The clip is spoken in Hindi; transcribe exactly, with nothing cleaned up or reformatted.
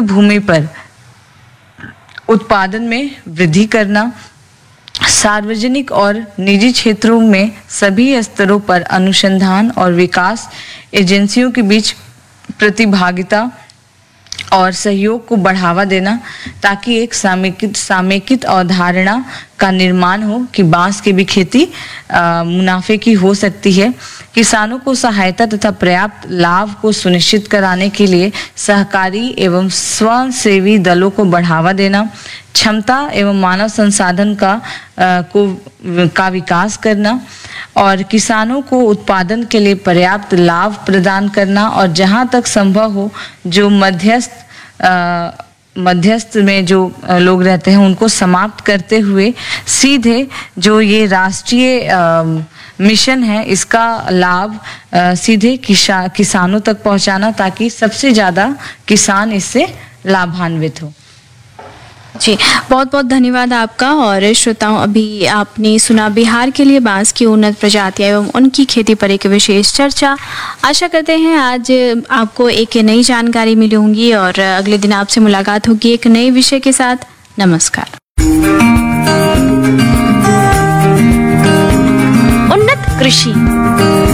भूमि पर उत्पादन में वृद्धि करना, सार्वजनिक और निजी क्षेत्रों में सभी स्तरों पर अनुसंधान और विकास एजेंसियों के बीच प्रतिभागिता और सहयोग को बढ़ावा देना, ताकि एक समेकित समेकित अवधारणा का निर्माण हो कि बांस की भी खेती आ, मुनाफे की हो सकती है। किसानों को सहायता तथा पर्याप्त लाभ को सुनिश्चित कराने के लिए सहकारी एवं स्वयंसेवी दलों को बढ़ावा देना, क्षमता एवं मानव संसाधन का आ, को का विकास करना और किसानों को उत्पादन के लिए पर्याप्त लाभ प्रदान करना, और जहां तक संभव हो जो मध्यस्थ आ, मध्यस्थ में जो लोग रहते हैं उनको समाप्त करते हुए सीधे जो ये राष्ट्रीय मिशन है इसका लाभ सीधे किसा, किसानों तक पहुंचाना, ताकि सबसे ज़्यादा किसान इससे लाभान्वित हो। जी, बहुत बहुत धन्यवाद आपका। और श्रोताओं, अभी आपने सुना बिहार के लिए बांस की उन्नत प्रजातियां एवं उनकी खेती पर एक विशेष चर्चा। आशा करते हैं आज आपको एक नई जानकारी मिली होगी और अगले दिन आपसे मुलाकात होगी एक नए विषय के साथ। नमस्कार। उन्नत कृषि